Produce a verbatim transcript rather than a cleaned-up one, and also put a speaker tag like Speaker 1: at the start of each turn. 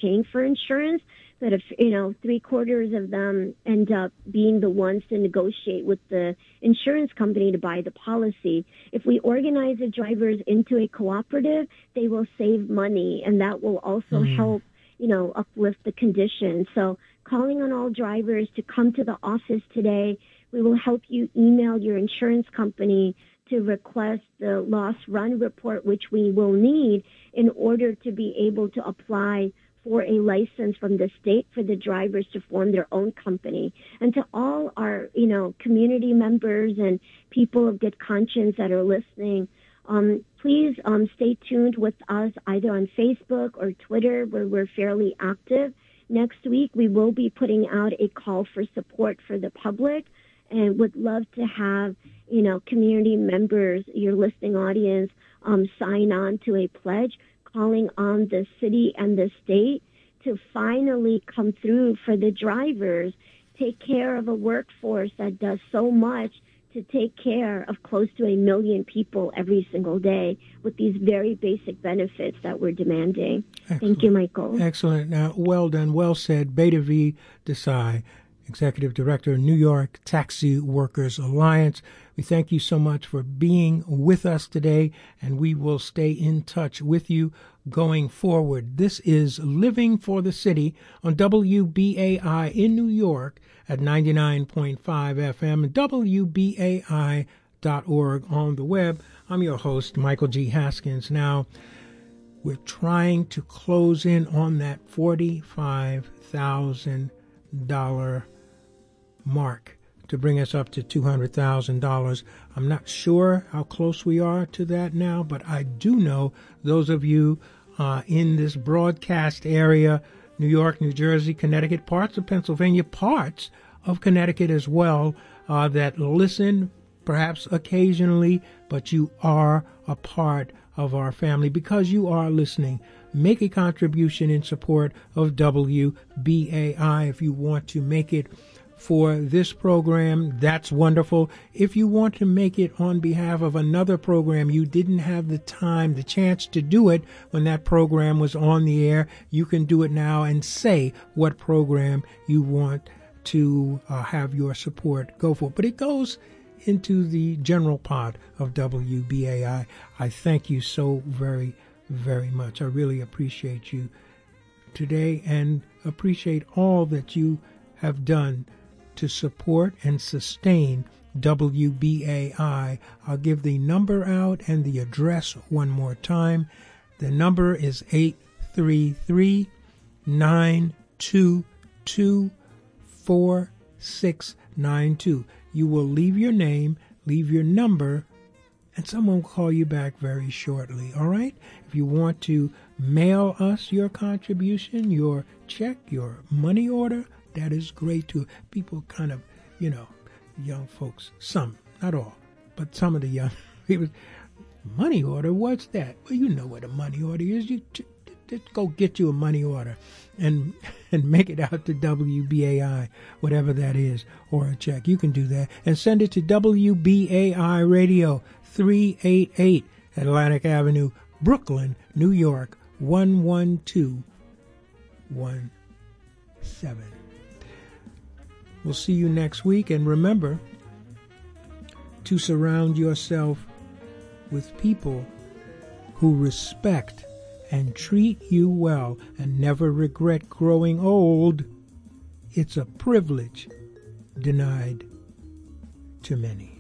Speaker 1: paying for insurance, but if, you know, three quarters of them end up being the ones to negotiate with the insurance company to buy the policy. If we organize the drivers into a cooperative, they will save money, and that will also mm. help, you know, uplift the condition. So calling on all drivers to come to the office today. We will help you email your insurance company to request the loss run report, which we will need in order to be able to apply for a license from the state for the drivers to form their own company. And to all our, you know, community members and people of good conscience that are listening, um, please um, stay tuned with us either on Facebook or Twitter, where we're fairly active. Next week, we will be putting out a call for support for the public, and would love to have, you know, community members, your listening audience, um, sign on to a pledge calling on the city and the state to finally come through for the drivers, take care of a workforce that does so much to take care of close to a million people every single day with these very basic benefits that we're demanding. Excellent. Thank you, Michael.
Speaker 2: Excellent. Now, well done. Well said. Beta V. Desai, Executive Director, New York Taxi Workers Alliance. We thank you so much for being with us today, and we will stay in touch with you going forward. This is Living for the City on W B A I in New York at ninety-nine point five F M, W B A I dot org on the web. I'm your host, Michael G. Haskins. Now, we're trying to close in on that forty-five thousand dollars mark to bring us up to two hundred thousand dollars. I'm not sure how close we are to that now, but I do know those of you uh, in this broadcast area, New York, New Jersey, Connecticut, parts of Pennsylvania, parts of Connecticut as well, uh, that listen perhaps occasionally, but you are a part of our family because you are listening. Make a contribution in support of W B A I if you want to make it for this program. That's wonderful. If you want to make it on behalf of another program, you didn't have the time, the chance to do it when that program was on the air, you can do it now and say what program you want to uh, have your support go for. But it goes into the general pot of W B A I. I thank you so very, very much. I really appreciate you today and appreciate all that you have done to support and sustain W B A I. I'll give the number out and the address one more time. The number is eight three three, nine two two, four six nine two. You will leave your name, leave your number, and someone will call you back very shortly, all right? If you want to mail us your contribution, your check, your money order, that is great too. People kind of, you know, young folks, some, not all, but some of the young people, money order, what's that? Well, you know what a money order is. You t- t- just go get you a money order and and make it out to W B A I, whatever that is, or a check. You can do that. And send it to W B A I Radio, three eighty-eight Atlantic Avenue, Brooklyn, New York, one one two one seven. We'll see you next week, and remember to surround yourself with people who respect and treat you well and never regret growing old. It's a privilege denied to many.